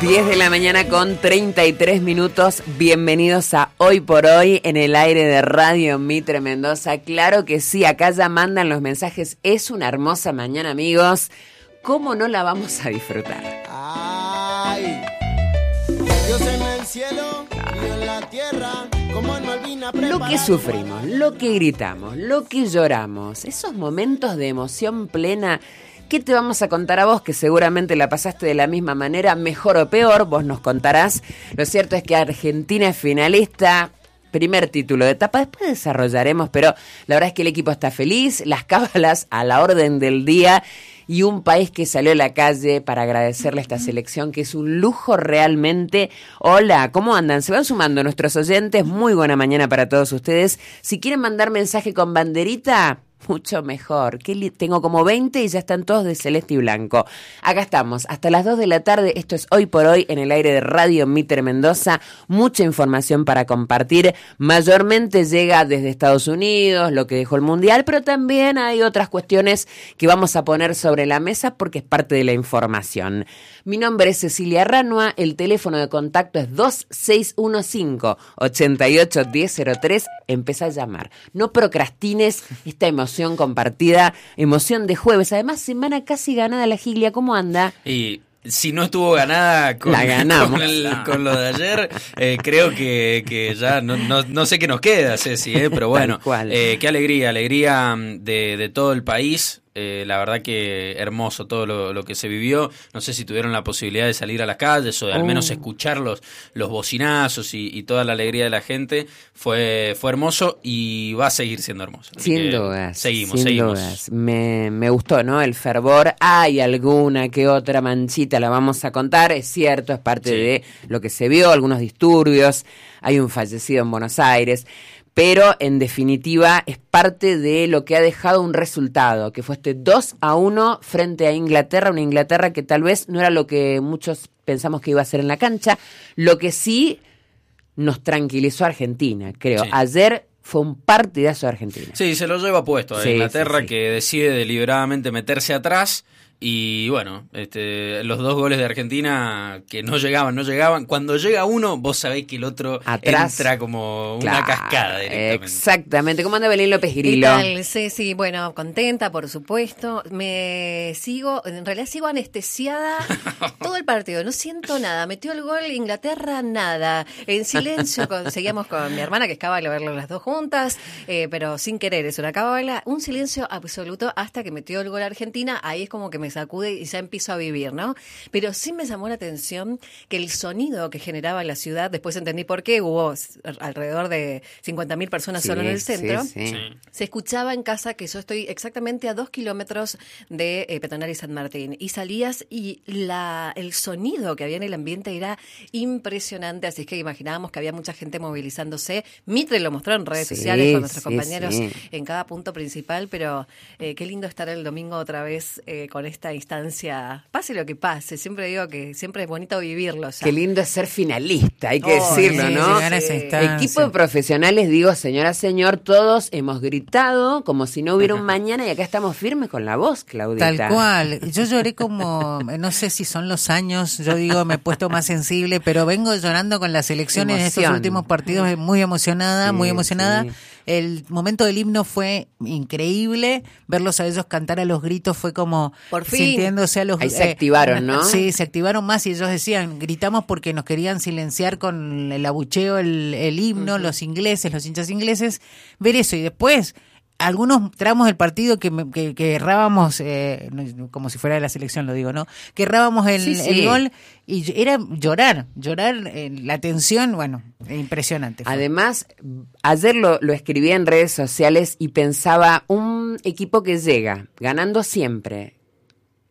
10 de la mañana con 33 minutos. Bienvenidos a Hoy por Hoy en el aire de Radio Mitre Mendoza. Claro que sí, acá ya mandan los mensajes. Es una hermosa mañana, amigos. ¿Cómo no la vamos a disfrutar? Ay, Dios en el cielo y en la tierra, como en Malvinas. Lo que sufrimos, lo que gritamos, lo que lloramos, esos momentos de emoción plena. ¿Qué te vamos a contar a vos? Que seguramente la pasaste de la misma manera, mejor o peor, vos nos contarás. Lo cierto es que Argentina es finalista, primer título de etapa, después desarrollaremos, pero la verdad es que el equipo está feliz, las cábalas a la orden del día y un país que salió a la calle para agradecerle a esta selección, que es un lujo realmente. Hola, ¿cómo andan? Se van sumando nuestros oyentes, muy buena mañana para todos ustedes. Si quieren mandar mensaje con banderita, mucho mejor. Tengo como 20 y ya están todos de celeste y blanco. Acá estamos, hasta las 2 de la tarde. Esto es Hoy por Hoy en el aire de Radio Mitre Mendoza. Mucha información para compartir. Mayormente llega desde Estados Unidos, lo que dejó el Mundial, pero también hay otras cuestiones que vamos a poner sobre la mesa porque es parte de la información. Mi nombre es Cecilia Ranua, el teléfono de contacto es 2615-881003. Empezá a llamar. No procrastines esta emoción compartida, emoción de jueves. Además, semana casi ganada la Gilia. ¿Cómo anda? Y si no estuvo ganada la ganamos. Con lo de ayer, creo que ya no sé qué nos queda, Ceci, pero bueno, qué alegría de todo el país. La verdad que hermoso todo lo que se vivió. No sé si tuvieron la posibilidad de salir a las calles o de al menos escuchar los bocinazos y toda la alegría de la gente. Fue hermoso y va a seguir siendo hermoso. Sin dudas. Seguimos. Dudas. Me gustó, ¿no? El fervor. Hay alguna que otra manchita, la vamos a contar. Es cierto, es parte de lo que se vio, algunos disturbios. Hay un fallecido en Buenos Aires. Pero, en definitiva, es parte de lo que ha dejado un resultado, que fue este 2-1 frente a Inglaterra, una Inglaterra que tal vez no era lo que muchos pensamos que iba a ser en la cancha, lo que sí nos tranquilizó a Argentina, creo. Sí. Ayer fue un partidazo de Argentina. Sí, se lo lleva puesto a Inglaterra, que decide deliberadamente meterse atrás. Y bueno, los dos goles de Argentina que no llegaban. Cuando llega uno, vos sabés que el otro atrás entra como una cascada directamente. Exactamente. ¿Cómo anda Belén López Grillo? ¿Qué tal? Sí, bueno, contenta, por supuesto. En realidad sigo anestesiada todo el partido. No siento nada. Metió el gol Inglaterra, nada. En silencio, seguíamos con mi hermana, que es cábala verlo las dos juntas, pero sin querer, es una cábala. Un silencio absoluto hasta que metió el gol Argentina. Ahí es como que me sacude y ya empiezo a vivir, ¿no? Pero sí me llamó la atención que el sonido que generaba la ciudad, después entendí por qué, hubo alrededor de 50.000 personas solo en el centro, se escuchaba en casa, que yo estoy exactamente a 2 kilómetros de Peatonal y San Martín, y salías y el sonido que había en el ambiente era impresionante, así es que imaginábamos que había mucha gente movilizándose. Mitre lo mostró en redes sociales con nuestros compañeros en cada punto principal, pero qué lindo estar el domingo otra vez con esta instancia, pase lo que pase. Siempre digo que siempre es bonito vivirlo. Qué lindo es ser finalista, hay que decirlo, ¿no? Equipo de profesionales, digo, señora, señor, todos hemos gritado como si no hubiera un mañana y acá estamos firmes con la voz, Claudita. Tal cual. Yo lloré como, no sé si son los años, yo digo, me he puesto más sensible, pero vengo llorando con la selección en estos últimos partidos, muy emocionada. Sí. El momento del himno fue increíble, verlos a ellos cantar a los gritos fue como por fin sintiéndose a los... Ahí se activaron, ¿no? Sí, se activaron más y ellos decían, gritamos porque nos querían silenciar con el abucheo, el himno, los hinchas ingleses, ver eso y después algunos tramos del partido que errábamos, como si fuera de la selección, lo digo, ¿no? Que errábamos el gol y era llorar, la tensión, bueno, impresionante. Además, ayer lo escribí en redes sociales y pensaba, un equipo que llega ganando siempre,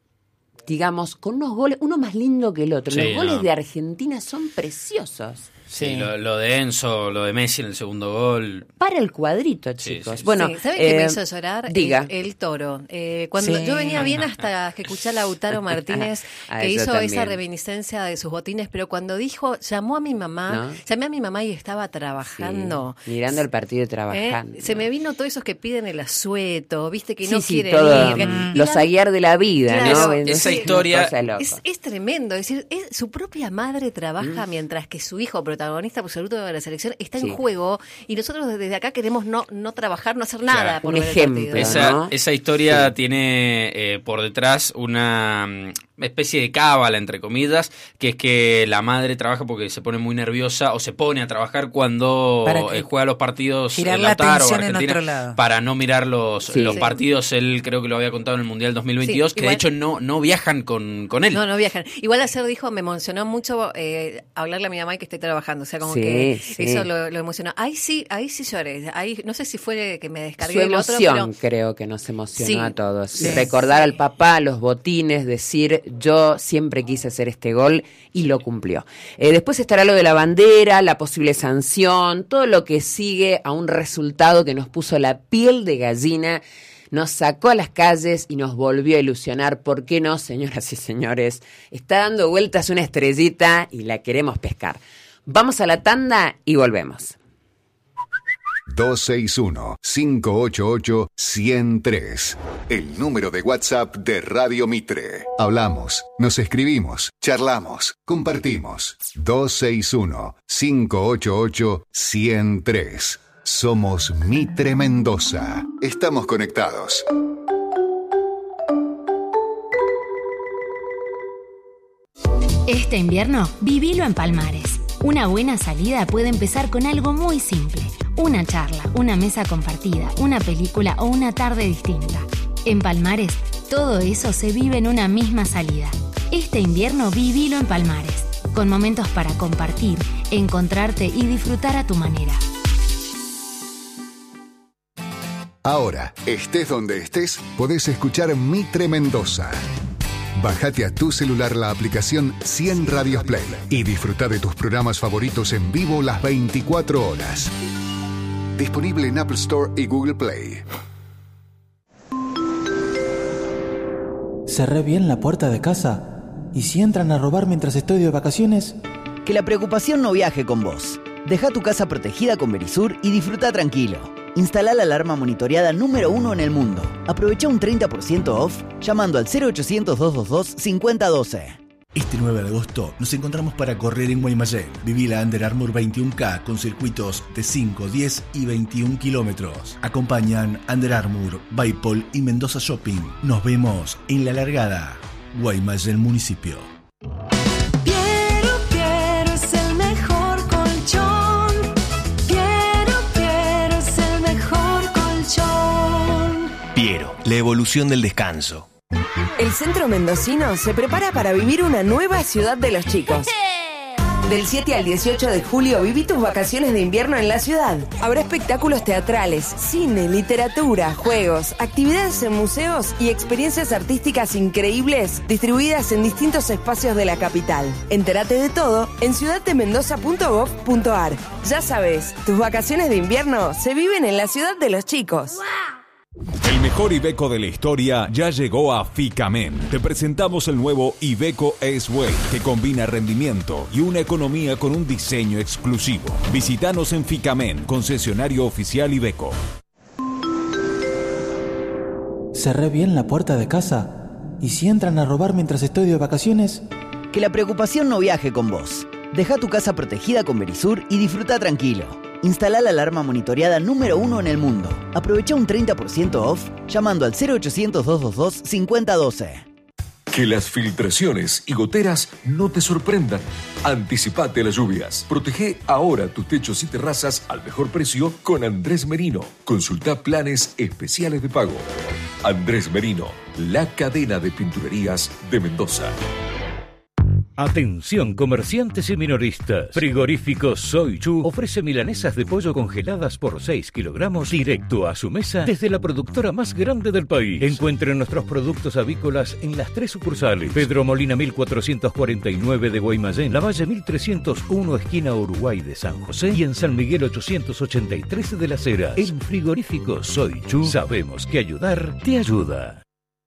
digamos, con unos goles, uno más lindo que el otro. Los goles de Argentina son preciosos. Sí, lo de Enzo, lo de Messi en el segundo gol. Para el cuadrito, chicos. Sí. Bueno, ¿saben qué me hizo llorar? Diga. El Toro. Cuando yo venía bien hasta que escuché a Lautaro Martínez, que hizo también. esa reminiscencia de sus botines, pero cuando llamó a mi mamá, llamé a mi mamá y estaba trabajando. Sí, mirando el partido y trabajando. Se me vino todos esos que piden el asueto, viste, que no quieren todo, ir. Los Aguiar de la vida, claro, ¿no? Esa historia es tremendo. Es decir, su propia madre trabaja mientras que su hijo, protagonista absoluto de la selección, está en juego, y nosotros desde acá queremos no trabajar, no hacer nada por un ver ejemplo, el partido. Esa historia tiene por detrás una especie de cábala, entre comillas, que es que la madre trabaja porque se pone muy nerviosa o se pone a trabajar cuando juega los partidos Lautaro o Argentina, para no mirar los partidos. Él creo que lo había contado en el Mundial 2022, que igual, de hecho no viajan con él. No viajan. Igual ayer dijo, me emocionó mucho hablarle a mi mamá y que esté trabajando, o sea, como que eso lo emocionó. Ahí sí lloré. Ahí, no sé si fue que me descargué su emoción, el otro, pero creo que nos emocionó a todos. Recordar al papá, los botines, decir, yo siempre quise hacer este gol y lo cumplió. Después estará lo de la bandera, la posible sanción, todo lo que sigue a un resultado que nos puso la piel de gallina, nos sacó a las calles y nos volvió a ilusionar. ¿Por qué no, señoras y señores? Está dando vueltas una estrellita y la queremos pescar. Vamos a la tanda y volvemos. 261-588-103. El número de WhatsApp de Radio Mitre. Hablamos, nos escribimos, charlamos, compartimos. 261-588-103. Somos Mitre Mendoza. Estamos conectados. Este invierno, vivilo en Palmares. Una buena salida puede empezar con algo muy simple. Una charla, una mesa compartida, una película o una tarde distinta. En Palmares, todo eso se vive en una misma salida. Este invierno, vivilo en Palmares. Con momentos para compartir, encontrarte y disfrutar a tu manera. Ahora, estés donde estés, podés escuchar Mitre Mendoza. Bájate a tu celular la aplicación 100 Radios Play y disfruta de tus programas favoritos en vivo las 24 horas. Disponible en Apple Store y Google Play. ¿Cerré bien la puerta de casa? ¿Y si entran a robar mientras estoy de vacaciones? Que la preocupación no viaje con vos. Deja tu casa protegida con Verisur y disfruta tranquilo. Instala la alarma monitoreada número 1 en el mundo. Aprovecha un 30% off llamando al 0800-222-5012. Este 9 de agosto nos encontramos para correr en Guaymallén. Viví la Under Armour 21K con circuitos de 5, 10 y 21 kilómetros. Acompañan Under Armour, Baipol y Mendoza Shopping. Nos vemos en la largada. Guaymallén Municipio. La evolución del descanso. El Centro Mendocino se prepara para vivir una nueva ciudad de los chicos. Del 7 al 18 de julio viví tus vacaciones de invierno en la ciudad. Habrá espectáculos teatrales, cine, literatura, juegos, actividades en museos y experiencias artísticas increíbles distribuidas en distintos espacios de la capital. Entérate de todo en ciudaddemendoza.gov.ar. Ya sabes, tus vacaciones de invierno se viven en la ciudad de los chicos. El mejor Iveco de la historia ya llegó a Ficamen. Te presentamos el nuevo Iveco S-Way, que combina rendimiento y una economía con un diseño exclusivo. Visítanos en Ficamen, concesionario oficial Iveco. ¿Cerré bien la puerta de casa? ¿Y si entran a robar mientras estoy de vacaciones? Que la preocupación no viaje con vos. Deja tu casa protegida con Verisur y disfruta tranquilo. Instala la alarma monitoreada número 1 en el mundo. Aprovecha un 30% off llamando al 0800-222-5012. Que las filtraciones y goteras no te sorprendan. Anticipate a las lluvias. Protege ahora tus techos y terrazas al mejor precio con Andrés Merino. Consulta planes especiales de pago. Andrés Merino, la cadena de pinturerías de Mendoza. Atención comerciantes y minoristas. Frigorífico Soy Chu ofrece milanesas de pollo congeladas por 6 kilogramos directo a su mesa desde la productora más grande del país. Encuentre nuestros productos avícolas en las 3 sucursales: Pedro Molina 1449 de Guaymallén, Lavalle 1301 esquina Uruguay de San José y en San Miguel 883 de Las Heras. En Frigorífico Soy Chu sabemos que ayudar te ayuda.